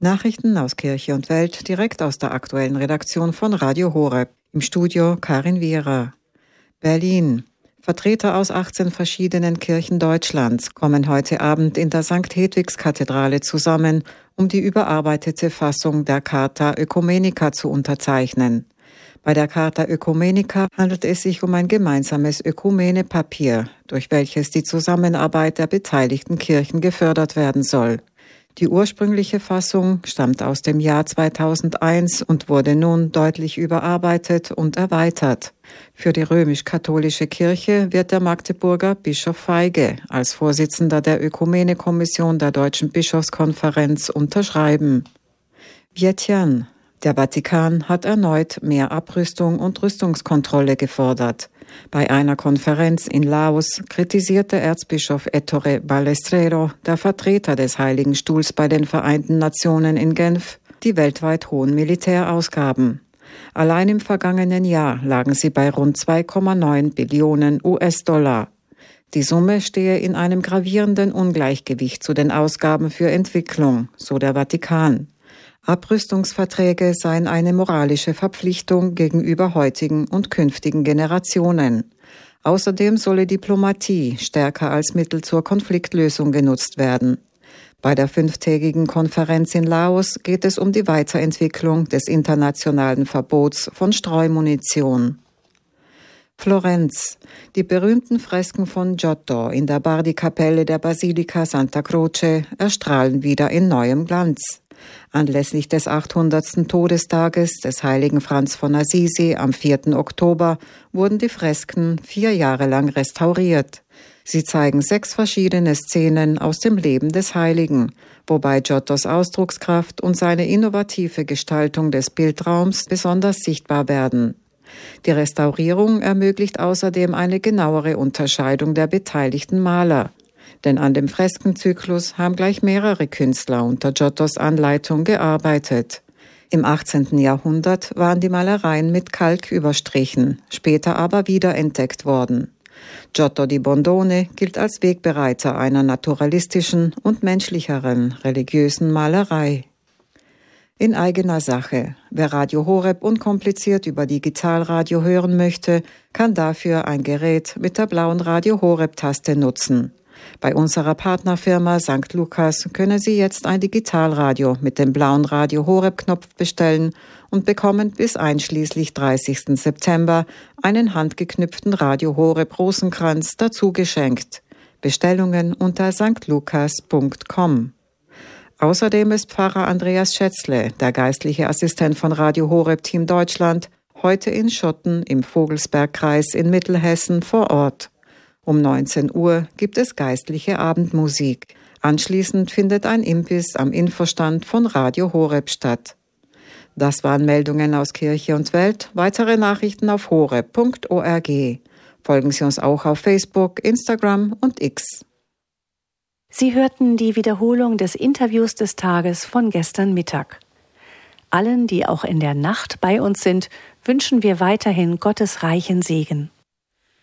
Nachrichten aus Kirche und Welt direkt aus der aktuellen Redaktion von Radio Horeb. Im Studio Karin Wierer. Berlin. Vertreter aus 18 verschiedenen Kirchen Deutschlands kommen heute Abend in der St. Hedwigs-Kathedrale zusammen, um die überarbeitete Fassung der Charta Oecumenica zu unterzeichnen. Bei der Charta Oecumenica handelt es sich um ein gemeinsames Ökumene-Papier, durch welches die Zusammenarbeit der beteiligten Kirchen gefördert werden soll. Die ursprüngliche Fassung stammt aus dem Jahr 2001 und wurde nun deutlich überarbeitet und erweitert. Für die römisch-katholische Kirche wird der Magdeburger Bischof Feige als Vorsitzender der Ökumene-Kommission der Deutschen Bischofskonferenz unterschreiben. Vientiane. Der Vatikan hat erneut mehr Abrüstung und Rüstungskontrolle gefordert. Bei einer Konferenz in Laos kritisierte Erzbischof Ettore Balestrero, der Vertreter des Heiligen Stuhls bei den Vereinten Nationen in Genf, die weltweit hohen Militärausgaben. Allein im vergangenen Jahr lagen sie bei rund 2,9 Billionen US-Dollar. Die Summe stehe in einem gravierenden Ungleichgewicht zu den Ausgaben für Entwicklung, so der Vatikan. Abrüstungsverträge seien eine moralische Verpflichtung gegenüber heutigen und künftigen Generationen. Außerdem solle Diplomatie stärker als Mittel zur Konfliktlösung genutzt werden. Bei der 5-tägigen Konferenz in Laos geht es um die Weiterentwicklung des internationalen Verbots von Streumunition. Florenz. Die berühmten Fresken von Giotto in der Bardi-Kapelle der Basilika Santa Croce erstrahlen wieder in neuem Glanz. Anlässlich des 800. Todestages des heiligen Franz von Assisi am 4. Oktober wurden die Fresken 4 Jahre lang restauriert. Sie zeigen 6 verschiedene Szenen aus dem Leben des Heiligen, wobei Giottos Ausdruckskraft und seine innovative Gestaltung des Bildraums besonders sichtbar werden. Die Restaurierung ermöglicht außerdem eine genauere Unterscheidung der beteiligten Maler. Denn an dem Freskenzyklus haben gleich mehrere Künstler unter Giottos Anleitung gearbeitet. Im 18. Jahrhundert waren die Malereien mit Kalk überstrichen, später aber wiederentdeckt worden. Giotto di Bondone gilt als Wegbereiter einer naturalistischen und menschlicheren religiösen Malerei. In eigener Sache. Wer Radio Horeb unkompliziert über Digitalradio hören möchte, kann dafür ein Gerät mit der blauen Radio Horeb-Taste nutzen. Bei unserer Partnerfirma St. Lukas können Sie jetzt ein Digitalradio mit dem blauen Radio Horeb-Knopf bestellen und bekommen bis einschließlich 30. September einen handgeknüpften Radio Horeb Rosenkranz dazu geschenkt. Bestellungen unter stlukas.com. Außerdem ist Pfarrer Andreas Schätzle, der geistliche Assistent von Radio Horeb Team Deutschland, heute in Schotten im Vogelsbergkreis in Mittelhessen vor Ort. Um 19 Uhr gibt es geistliche Abendmusik. Anschließend findet ein Imbiss am Infostand von Radio Horeb statt. Das waren Meldungen aus Kirche und Welt. Weitere Nachrichten auf horeb.org. Folgen Sie uns auch auf Facebook, Instagram und X. Sie hörten die Wiederholung des Interviews des Tages von gestern Mittag. Allen, die auch in der Nacht bei uns sind, wünschen wir weiterhin Gottes reichen Segen.